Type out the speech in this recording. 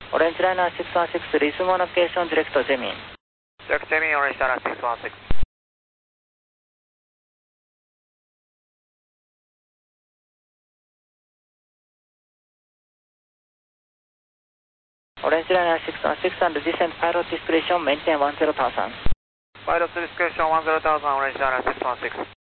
Orange Liner 616, resume on location, direct Jemin. Direct Jemin, Orange Liner 616. Orange Liner 616 and descent pilot discretion, maintain 10,000. Pilot discretion 10,000, Orange Liner 616.